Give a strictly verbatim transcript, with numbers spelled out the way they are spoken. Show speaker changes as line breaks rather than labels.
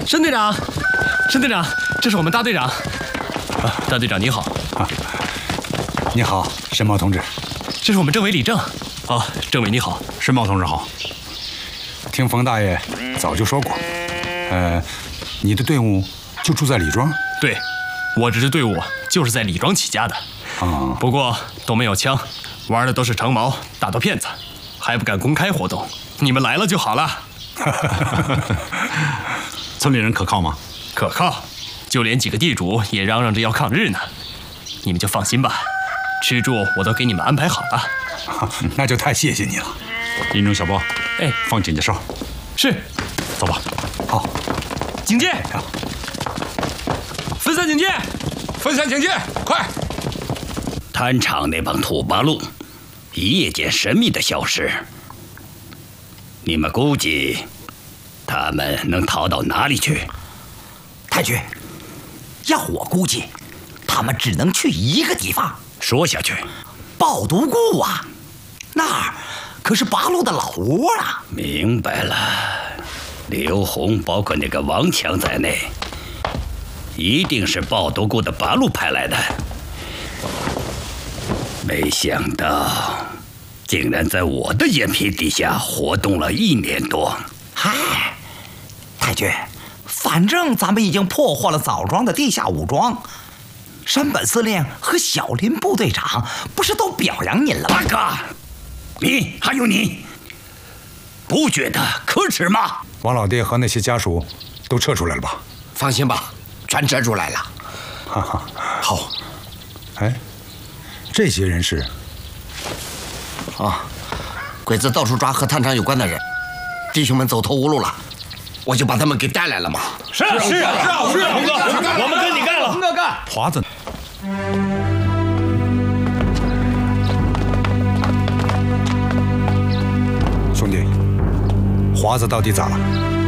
申队长，申队长，这是我们大队长。啊，大队长你好。啊，
你好，申茂同志。
这是我们政委李正。哦，政委你好。
申茂同志好。
听冯大爷早就说过，呃，你的队伍就住在李庄。
对，我这支队伍就是在李庄起家的。
啊，
不过都没有枪，玩的都是长矛、大刀片子，还不敢公开活动。你们来了就好了。
村里人可靠吗？
可靠，就连几个地主也嚷嚷着要抗日呢。你们就放心吧，吃住我都给你们安排好了。
啊，那就太谢谢你了。
营中小波，
哎，
放警戒哨。
是，
走吧。
好，
警戒，分散警戒，
分散警戒，快！
滩场那帮土八路，一夜间神秘的消失。你们估计他们能逃到哪里去？
太君，要我估计，他们只能去一个地方。
说下去，
抱独固啊，那儿可是八路的老窝啊。
明白了，刘洪包括那个王强在内，一定是抱独固的八路派来的。没想到，竟然在我的眼皮底下活动了一年多。
嗨，太君，反正咱们已经破获了枣庄的地下武装，山本司令和小林部队长不是都表扬您了吗？
大哥，你还有你，不觉得可耻吗？
王老爹和那些家属都撤出来了吧？
放心吧，全撤出来了。
哈哈，
好。
哎，这些人是？
啊，鬼子到处抓和探长有关的人，弟兄们走投无路了，我就把他们给带来了嘛。
是啊是啊是啊是啊，洪哥，我们跟你干了。
洪哥干。
华子呢？兄弟，华子到底咋了？